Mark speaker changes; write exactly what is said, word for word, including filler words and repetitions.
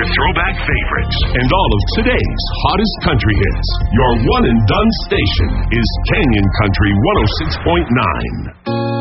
Speaker 1: your throwback favorites.
Speaker 2: And all of today's hottest country hits. Your one and done station is Canyon Country one oh six point nine.